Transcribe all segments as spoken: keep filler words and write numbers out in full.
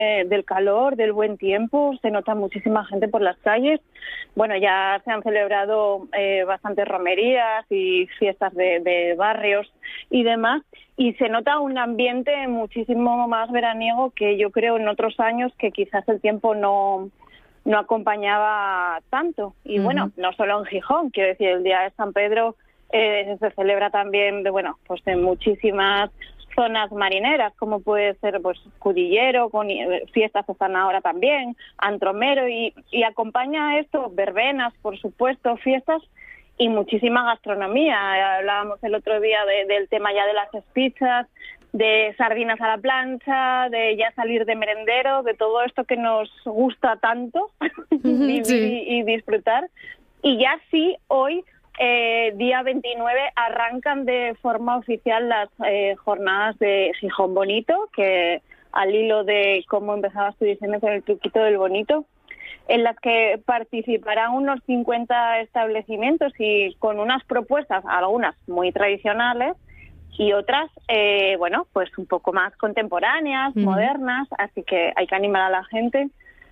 eh, del calor, del buen tiempo, se nota muchísima gente por las calles. Bueno, ya se han celebrado eh, bastantes romerías y fiestas de, de barrios y demás, y se nota un ambiente muchísimo más veraniego que yo creo en otros años que quizás el tiempo no, no acompañaba tanto. Y uh-huh. bueno, no solo en Gijón, quiero decir, el Día de San Pedro eh, se celebra también de, bueno, pues en muchísimas zonas marineras, como puede ser pues Cudillero, con fiestas que están ahora también, Antromero, y, y acompaña a esto verbenas, por supuesto, fiestas y muchísima gastronomía. Hablábamos el otro día de, del tema ya de las espichas, de sardinas a la plancha, de ya salir de merendero, de todo esto que nos gusta tanto vivir sí. y, y disfrutar. Y ya sí, hoy Eh, día veintinueve arrancan de forma oficial las eh, jornadas de Gijón Bonito, que al hilo de cómo empezabas tú diciendo con el truquito del bonito, en las que participarán unos cincuenta establecimientos y con unas propuestas, algunas muy tradicionales y otras, eh, bueno, pues un poco más contemporáneas, mm. modernas, así que hay que animar a la gente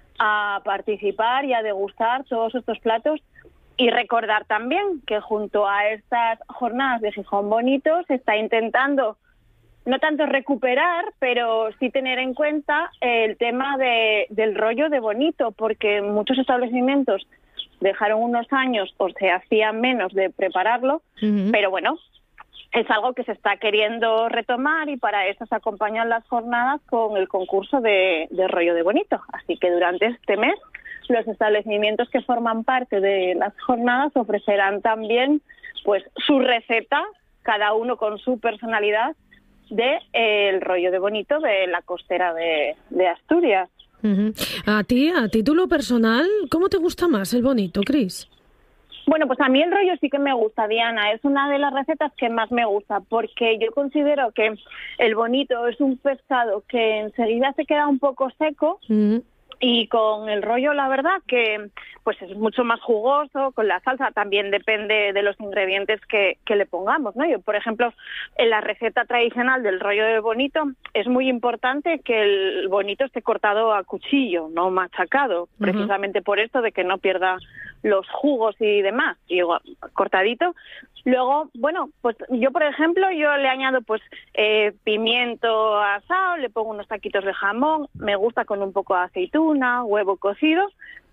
a participar y a degustar todos estos platos. Y recordar también que junto a estas jornadas de Gijón Bonito se está intentando no tanto recuperar, pero sí tener en cuenta el tema de, del rollo de bonito, porque muchos establecimientos dejaron unos años o se hacían menos de prepararlo, uh-huh. pero bueno, es algo que se está queriendo retomar y para eso se acompañan las jornadas con el concurso de, de rollo de bonito. Así que durante este mes los establecimientos que forman parte de las jornadas ofrecerán también pues su receta, cada uno con su personalidad, de eh, el rollo de bonito de la costera de, de Asturias. Uh-huh. A ti, a título personal, ¿cómo te gusta más el bonito, Cris? Bueno, pues a mí el rollo sí que me gusta, Diana. Es una de las recetas que más me gusta, porque yo considero que el bonito es un pescado que enseguida se queda un poco seco, uh-huh. y con el rollo, la verdad, que pues es mucho más jugoso. Con la salsa también depende de los ingredientes que, que le pongamos, ¿no? Yo, por ejemplo, en la receta tradicional del rollo de bonito es muy importante que el bonito esté cortado a cuchillo, no machacado, uh-huh. precisamente por esto de que no pierda los jugos y demás, y cortadito. Luego, bueno, pues yo, por ejemplo, yo le añado pues eh, pimiento asado, le pongo unos taquitos de jamón, me gusta con un poco de aceituna, huevo cocido,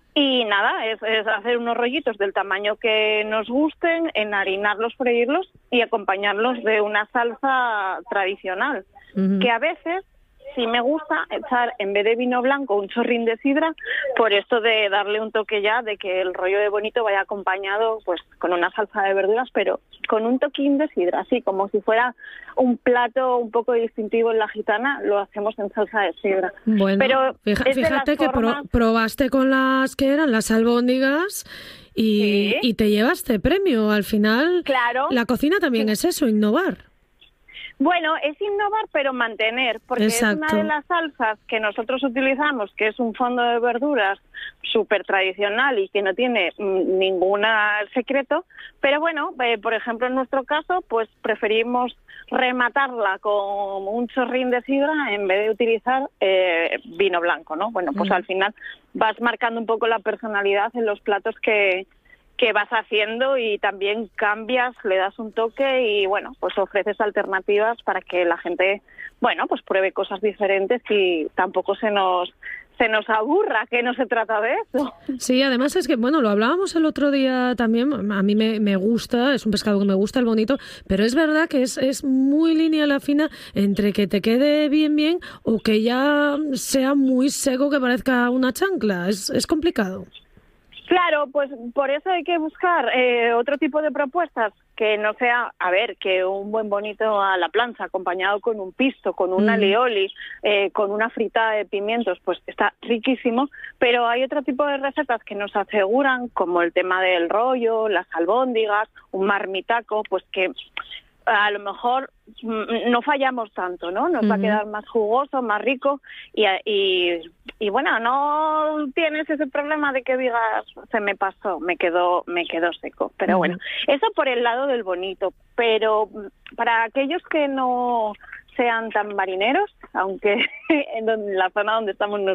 y nada, es, es hacer unos rollitos del tamaño que nos gusten, enharinarlos, freírlos y acompañarlos de una salsa tradicional, uh-huh. que a veces sí me gusta echar, en vez de vino blanco, un chorrín de sidra, por esto de darle un toque ya, de que el rollo de bonito vaya acompañado pues con una salsa de verduras, pero con un toquín de sidra, así como si fuera un plato un poco distintivo en la gitana, lo hacemos en salsa de sidra. Bueno, pero fija, fíjate que formas... pro, probaste con las que eran las albóndigas y, ¿sí? y te llevaste premio. Al final, claro. La cocina también sí. es eso, innovar. Bueno, es innovar, pero mantener, porque Exacto. es una de las salsas que nosotros utilizamos, que es un fondo de verduras súper tradicional y que no tiene mm, ningún secreto, pero bueno, eh, por ejemplo, en nuestro caso, pues preferimos rematarla con un chorrín de sidra en vez de utilizar eh, vino blanco, ¿no? Bueno, pues mm. al final vas marcando un poco la personalidad en los platos que... que vas haciendo y también cambias, le das un toque y, bueno, pues ofreces alternativas para que la gente, bueno, pues pruebe cosas diferentes y tampoco se nos se nos aburra, que no se trata de eso. Sí, además es que, bueno, lo hablábamos el otro día también, a mí me, me gusta, es un pescado que me gusta, el bonito, pero es verdad que es, es muy línea la fina entre que te quede bien bien o que ya sea muy seco que parezca una chancla, es, es complicado. Claro, pues por eso hay que buscar eh, otro tipo de propuestas que no sea, a ver, que un buen bonito a la plancha acompañado con un pisto, con un mm. alioli, eh, con una fritada de pimientos, pues está riquísimo, pero hay otro tipo de recetas que nos aseguran, como el tema del rollo, las albóndigas, un marmitaco, pues que a lo mejor no fallamos tanto, ¿no? Nos uh-huh. va a quedar más jugoso, más rico y, y, y bueno, no tienes ese problema de que digas, se me pasó, me quedó, me quedó seco. Pero uh-huh. bueno, eso por el lado del bonito. Pero para aquellos que no sean tan marineros, aunque en la zona donde estamos